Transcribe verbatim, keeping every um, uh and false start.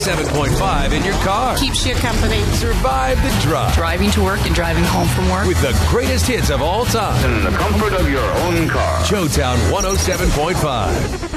seven point five in your car. Keeps you company. Survive the drive. Driving to work and driving home from work. With the greatest hits of all time. In the comfort of your own car. Showtown one oh seven point five.